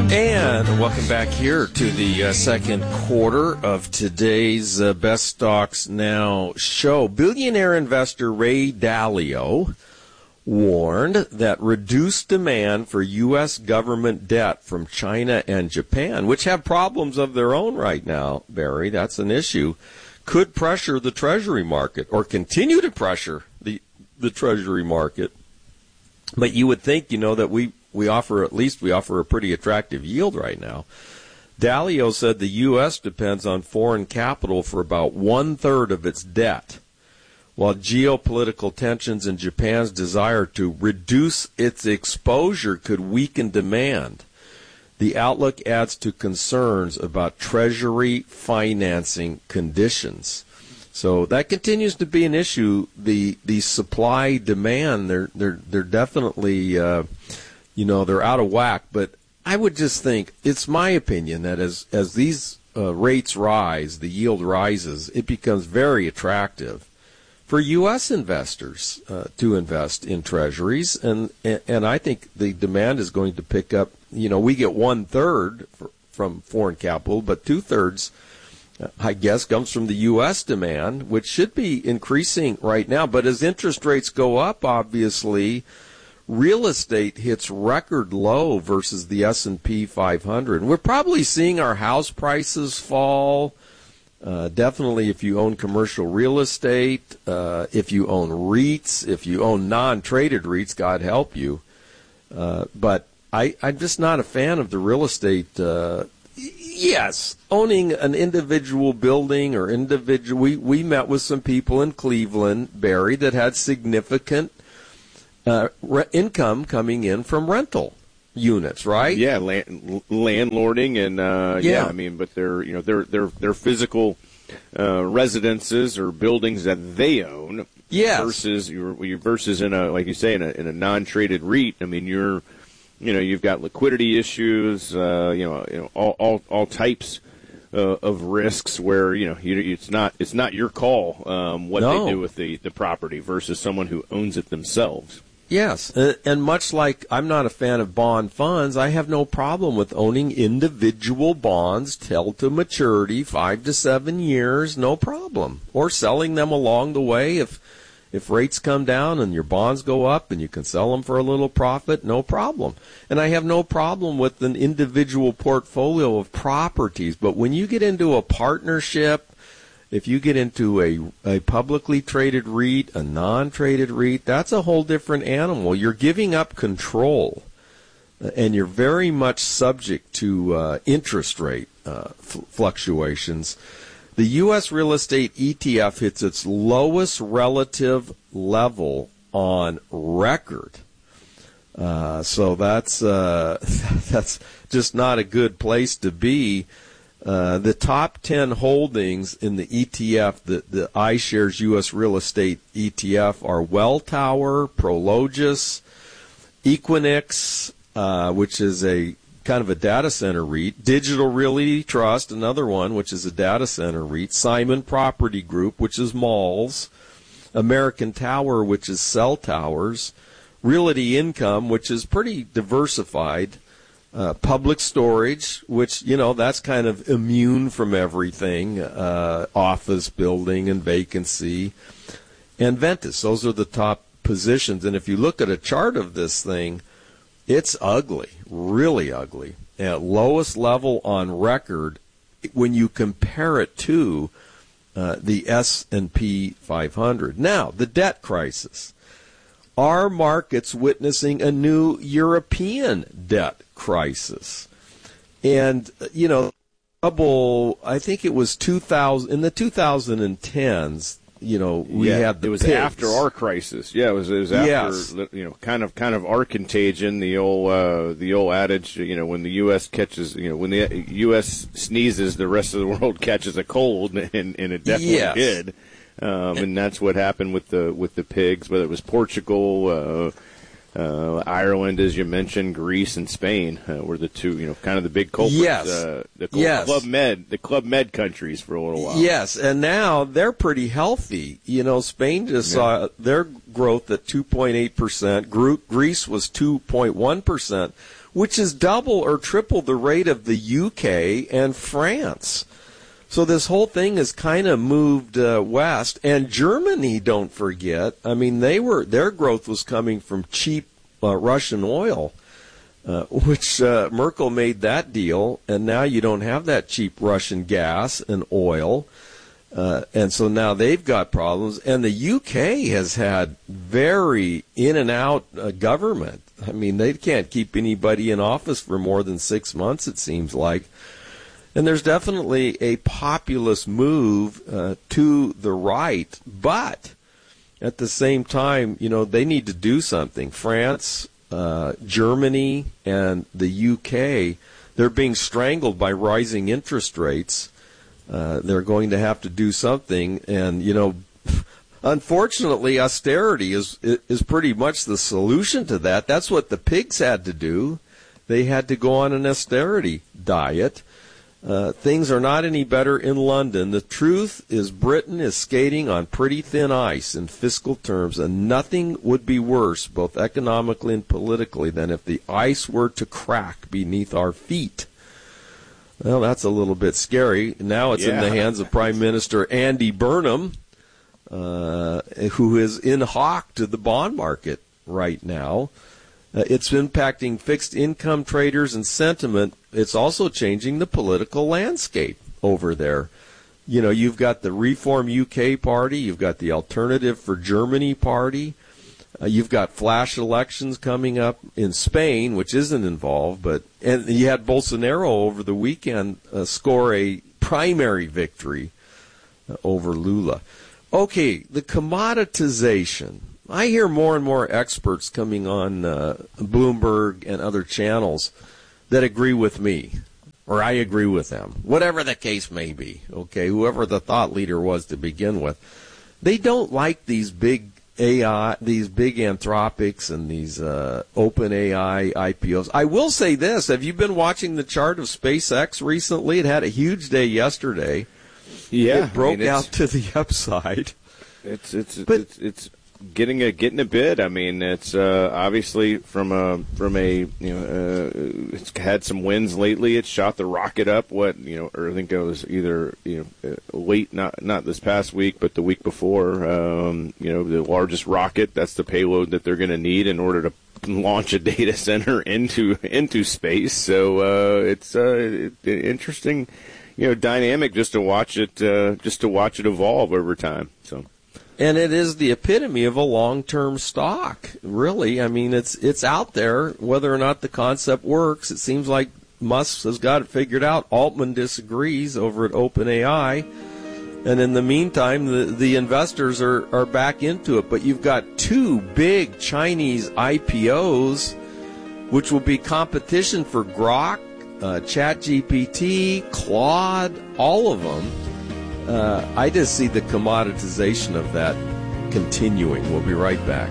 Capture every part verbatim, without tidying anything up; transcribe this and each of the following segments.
And welcome back here to the uh, second quarter of today's uh, Best Stocks Now show. Billionaire investor Ray Dalio warned that reduced demand for U S government debt from China and Japan, which have problems of their own right now, Barry, that's an issue, could pressure the Treasury market or continue to pressure the, the Treasury market. But you would think, you know, that we We offer, at least we offer a pretty attractive yield right now. Dalio said the U S depends on foreign capital for about one-third of its debt, while geopolitical tensions and Japan's desire to reduce its exposure could weaken demand. The outlook adds to concerns about Treasury financing conditions. So that continues to be an issue. The the supply demand, they're they're they're definitely uh, you know, they're out of whack, but I would just think, it's my opinion that as, as these uh, rates rise, the yield rises, it becomes very attractive for U S investors uh, to invest in treasuries, and, and and I think the demand is going to pick up. You know, we get one-third from foreign capital, but two-thirds, uh, I guess, comes from the U S demand, which should be increasing right now. But as interest rates go up, obviously, real estate hits record low versus the S and P five hundred. And we're probably seeing our house prices fall. Uh, definitely if you own commercial real estate, uh, if you own REITs, if you own non-traded REITs, God help you. Uh, but I, I'm just not a fan of the real estate. Uh, yes, owning an individual building or individual. We, we met with some people in Cleveland, Barry, that had significant Uh, re- income coming in from rental units, right? Yeah, land, landlording and uh, yeah. yeah, I mean, but they're you know they're they're they're physical uh, residences or buildings that they own. Yes. Versus you're, you're versus in a like you say in a in a non-traded REIT. I mean, you're you know you've got liquidity issues. Uh, you know you know all all, all types uh, of risks where you know you, it's not it's not your call um, what no. they do with the the property versus someone who owns it themselves. Yes, and much like I'm not a fan of bond funds, I have no problem with owning individual bonds held to maturity, five to seven years, no problem. Or selling them along the way if if rates come down and your bonds go up and you can sell them for a little profit, no problem. And I have no problem with an individual portfolio of properties. But when you get into a partnership, if you get into a, a publicly traded REIT, a non-traded REIT, that's a whole different animal. You're giving up control, and you're very much subject to uh, interest rate uh, f- fluctuations. The U S real estate E T F hits its lowest relative level on record. Uh, so that's uh, that's just not a good place to be. Uh, the top ten holdings in the E T F, the, the iShares U S Real Estate E T F, are Welltower, Prologis, Equinix, uh, which is a kind of a data center REIT, Digital Realty Trust, another one, which is a data center REIT, Simon Property Group, which is malls, American Tower, which is cell towers, Realty Income, which is pretty diversified, Uh, Public Storage, which, you know, that's kind of immune from everything, uh, office building and vacancy, and Ventus. Those are the top positions. And if you look at a chart of this thing, it's ugly, really ugly. At lowest level on record when you compare it to uh, the S and P five hundred. Now, the debt crisis. Are markets witnessing a new European debt crisis? And, you know, double, I think it was two thousand, in the twenty tens, you know, we yeah, had the It was pigs. after our crisis. Yeah, it was, it was after, yes. you know, kind of kind of our contagion, the old uh, the old adage, you know, when the U S catches, you know, when the U S sneezes, the rest of the world catches a cold, and, and it definitely yes. did. Um, and that's what happened with the with the pigs, whether it was Portugal, uh, uh, Ireland, as you mentioned, Greece, and Spain uh, were the two, you know, kind of the big culprits. Yes. Uh, the yes. Club Med, the Club Med countries for a little while. Yes, and now they're pretty healthy. You know, Spain just yeah. saw their growth at two point eight percent. Greece was two point one percent. which is double or triple the rate of the U K and France. So this whole thing has kind of moved uh, west. And Germany, don't forget, I mean, they were their growth was coming from cheap uh, Russian oil, uh, which uh, Merkel made that deal, and now you don't have that cheap Russian gas and oil. Uh, and so now they've got problems. And the U K has had very in and out uh, government. I mean, they can't keep anybody in office for more than six months, it seems like. And there's definitely a populist move uh, to the right, but at the same time, you know, they need to do something. France, uh, Germany, and the U K, they're being strangled by rising interest rates. Uh, they're going to have to do something, and, you know, unfortunately, austerity is is pretty much the solution to that. That's what the pigs had to do. They had to go on an austerity diet. Uh, things are not any better in London. The truth is Britain is skating on pretty thin ice in fiscal terms, and nothing would be worse, both economically and politically, than if the ice were to crack beneath our feet. Well, that's a little bit scary. Now it's yeah. in the hands of Prime Minister Andy Burnham, uh, who is in hock to the bond market right now. Uh, it's impacting fixed income traders and sentiment. It's also changing the political landscape over there. You know, you've got the Reform U K party, you've got the Alternative for Germany party, uh, you've got flash elections coming up in Spain, which isn't involved, but and you had Bolsonaro over the weekend uh, score a primary victory uh, over Lula. Okay, the commoditization. I hear more and more experts coming on uh, Bloomberg and other channels that agree with me, or I agree with them, whatever the case may be, okay, whoever the thought leader was to begin with. They don't like these big A I, these big Anthropics and these uh, open A I I P Os. I will say this, have you been watching the chart of SpaceX recently? It had a huge day yesterday. Yeah. It broke I mean, out to the upside. It's, it's, but, it's, it's, Getting a getting a bid. I mean, it's uh, obviously from a from a you know uh, it's had some wins lately. It's shot the rocket up. What you know, or I think it was either you know late not not this past week, but the week before. Um, you know, the largest rocket. That's the payload that they're going to need in order to launch a data center into into space. So uh, it's uh, it, interesting, you know, dynamic just to watch it uh, just to watch it evolve over time. So. And it is the epitome of a long-term stock, really. I mean, it's it's out there. Whether or not the concept works, it seems like Musk has got it figured out. Altman disagrees over at OpenAI. And in the meantime, the, the investors are, are back into it. But you've got two big Chinese I P Os, which will be competition for Grok, uh, ChatGPT, Claude, all of them. Uh, I just see the commoditization of that continuing. We'll be right back.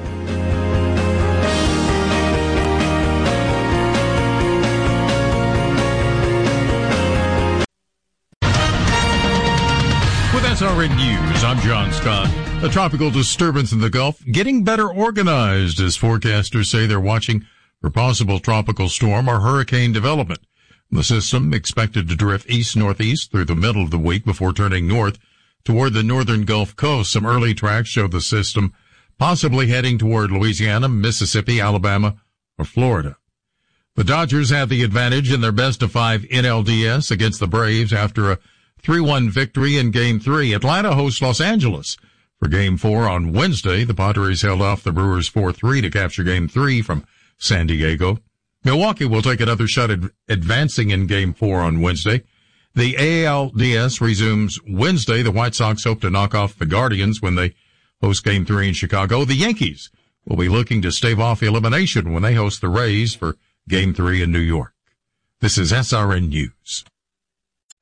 With S R N News, I'm John Scott. A tropical disturbance in the Gulf getting better organized as forecasters say they're watching for possible tropical storm or hurricane development. The system expected to drift east-northeast through the middle of the week before turning north toward the northern Gulf Coast. Some early tracks show the system possibly heading toward Louisiana, Mississippi, Alabama, or Florida. The Dodgers have the advantage in their best-of-five N L D S against the Braves after a three one victory in Game three. Atlanta hosts Los Angeles for Game four on Wednesday. The Padres held off the Brewers four three to capture Game three from San Diego. Milwaukee will take another shot at advancing in Game four on Wednesday. The A L D S resumes Wednesday. The White Sox hope to knock off the Guardians when they host Game three in Chicago. The Yankees will be looking to stave off elimination when they host the Rays for Game three in New York. This is S R N News.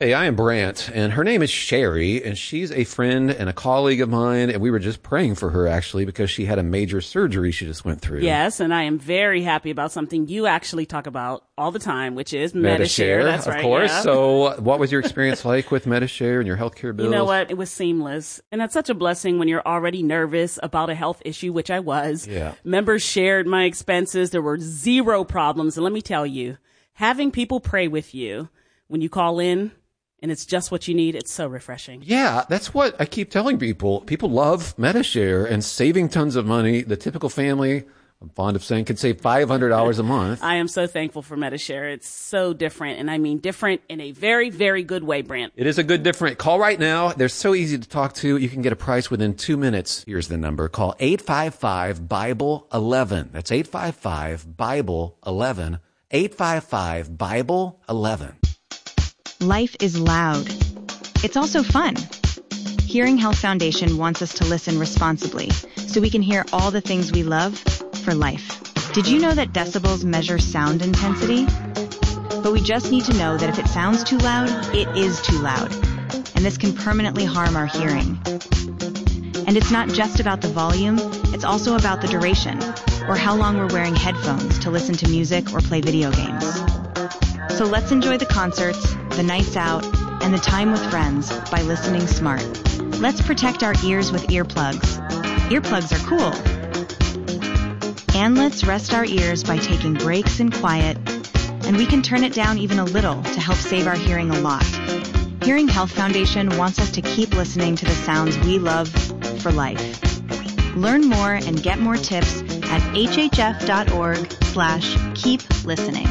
Hey, I am Brant, and her name is Sherry, and she's a friend and a colleague of mine, and we were just praying for her, actually, because she had a major surgery she just went through. Yes, and I am very happy about something you actually talk about all the time, which is Medi-Share. Medi-Share, That's of right, course. yeah. So what was your experience like with Medi-Share and your healthcare bills? You know what? It was seamless. And that's such a blessing when you're already nervous about a health issue, which I was. Yeah. Members shared my expenses. There were zero problems. And let me tell you, having people pray with you when you call in, and it's just what you need, it's so refreshing. Yeah, that's what I keep telling people. People love Medi-Share and saving tons of money. The typical family, I'm fond of saying, can save five hundred dollars a month. I am so thankful for Medi-Share. It's so different, and I mean different in a very, very good way, Brant. It is a good different. Call right now. They're so easy to talk to. You can get a price within two minutes. Here's the number. Call eight five five, Bible eleven. That's eight five five, Bible eleven. eight five five, Bible eleven. Life is loud. It's also fun. Hearing Health Foundation wants us to listen responsibly so we can hear all the things we love for life. Did you know that decibels measure sound intensity? But we just need to know that if it sounds too loud, it is too loud. And this can permanently harm our hearing. And it's not just about the volume, it's also about the duration, or how long we're wearing headphones to listen to music or play video games. So let's enjoy the concerts, the nights out, and the time with friends by listening smart. Let's protect our ears with earplugs. Earplugs are cool. And let's rest our ears by taking breaks in quiet, and we can turn it down even a little to help save our hearing a lot. Hearing Health Foundation wants us to keep listening to the sounds we love for life. Learn more and get more tips at hhf.org slash keep listening.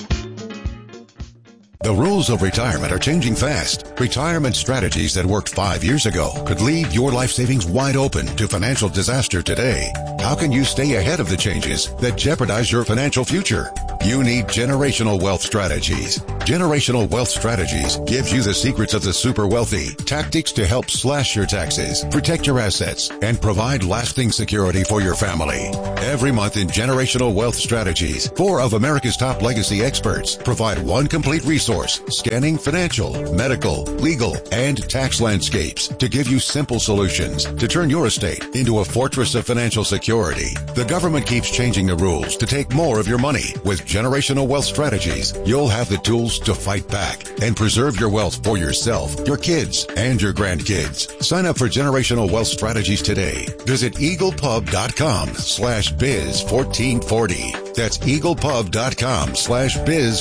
The rules of retirement are changing fast. Retirement strategies that worked five years ago could leave your life savings wide open to financial disaster today. How can you stay ahead of the changes that jeopardize your financial future? You need Generational Wealth Strategies. Generational Wealth Strategies gives you the secrets of the super wealthy, tactics to help slash your taxes, protect your assets, and provide lasting security for your family. Every month in Generational Wealth Strategies, four of America's top legacy experts provide one complete resource scanning financial, medical, legal, and tax landscapes to give you simple solutions to turn your estate into a fortress of financial security. The government keeps changing the rules to take more of your money. With Generational Wealth Strategies, you'll have the tools to fight back and preserve your wealth for yourself, your kids, and your grandkids. Sign up for Generational Wealth Strategies today. Visit eaglepub.com slash biz 1440. That's eaglepub.com slash biz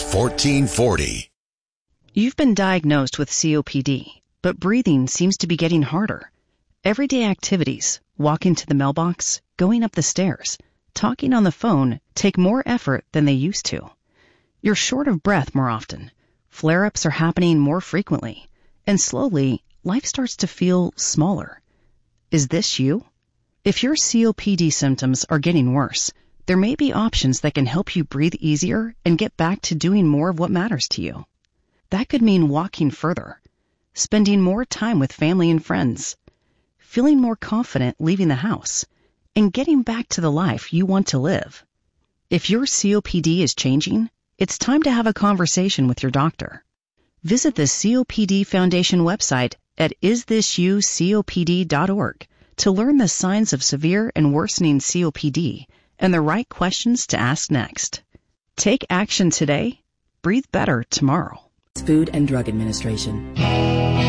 1440. You've been diagnosed with C O P D, but breathing seems to be getting harder. Everyday activities, walking to the mailbox, going up the stairs, talking on the phone take more effort than they used to. You're short of breath more often. Flare-ups are happening more frequently. And slowly, life starts to feel smaller. Is this you? If your C O P D symptoms are getting worse, there may be options that can help you breathe easier and get back to doing more of what matters to you. That could mean walking further, spending more time with family and friends, feeling more confident leaving the house, and getting back to the life you want to live. If your C O P D is changing, it's time to have a conversation with your doctor. Visit the C O P D Foundation website at is this you C O P D dot org to learn the signs of severe and worsening C O P D and the right questions to ask next. Take action today. Breathe better tomorrow. Food and Drug Administration.